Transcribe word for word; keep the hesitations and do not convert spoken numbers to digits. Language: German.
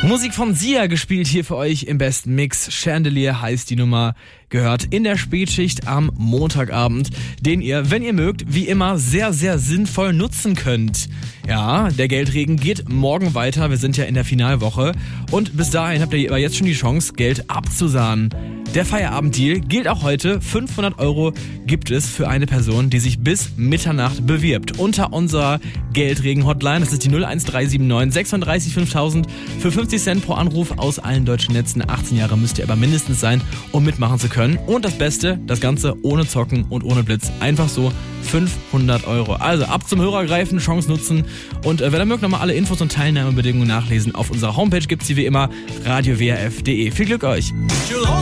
Musik von Sia gespielt hier für euch im besten Mix. Chandelier heißt die Nummer, gehört in der Spätschicht am Montagabend, den ihr, wenn ihr mögt, wie immer sehr, sehr sinnvoll nutzen könnt. Ja, der Geldregen geht morgen weiter, wir sind ja in der Finalwoche und bis dahin habt ihr aber jetzt schon die Chance, Geld abzusahnen. Der Feierabenddeal gilt auch heute. fünfhundert Euro gibt es für eine Person, die sich bis Mitternacht bewirbt. Unter unserer Geldregen-Hotline, das ist die null eins drei sieben neun sechsunddreißig fünftausend, für fünfzig Cent pro Anruf aus allen deutschen Netzen. achtzehn Jahre müsst ihr aber mindestens sein, um mitmachen zu können. Und das Beste, das Ganze ohne Zocken und ohne Blitz. Einfach so fünfhundert Euro. Also ab zum Hörer greifen, Chance nutzen und äh, wenn ihr mögt, nochmal alle Infos und Teilnahmebedingungen nachlesen. Auf unserer Homepage gibt's die wie immer radio w r f punkt d e. Viel Glück euch!